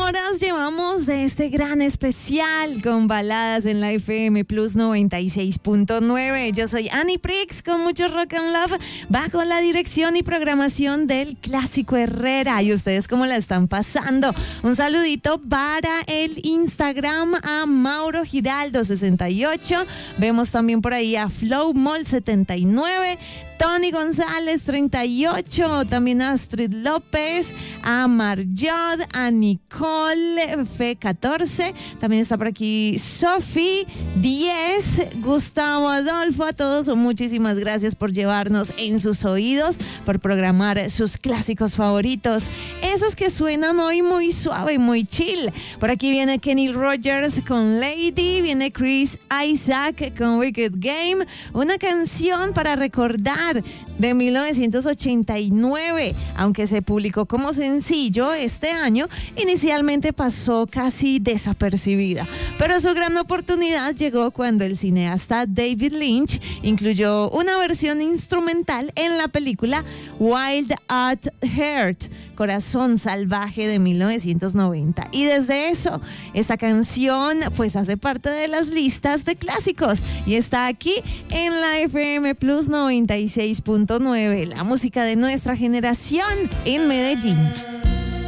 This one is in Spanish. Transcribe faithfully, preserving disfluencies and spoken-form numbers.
horas llevamos de este gran especial con baladas en la F M Plus noventa y seis punto nueve. Yo soy Annie Prix con mucho rock and love bajo la dirección y programación del Clásico Herrera. ¿Y ustedes cómo la están pasando? Un saludito para el Instagram a Mauro Giraldo sesenta y ocho. Vemos también por ahí a Flowmall setenta y nueve. Tony González treinta y ocho, también a Astrid López, a Marjod, a Nicole F catorce, también está por aquí Sofi diez, Gustavo Adolfo, a todos muchísimas gracias por llevarnos en sus oídos, por programar sus clásicos favoritos, esos que suenan hoy muy suave y muy chill. Por aquí viene Kenny Rogers con Lady, viene Chris Isaac con Wicked Game, una canción para recordar de mil novecientos ochenta y nueve, aunque se publicó como sencillo este año, inicialmente pasó casi desapercibida, pero su gran oportunidad llegó cuando el cineasta David Lynch incluyó una versión instrumental en la película Wild at Heart, Corazón Salvaje de mil novecientos noventa, y desde eso esta canción pues hace parte de las listas de clásicos y está aquí en la F M Plus noventa y seis punto nueve, la música de nuestra generación en Medellín.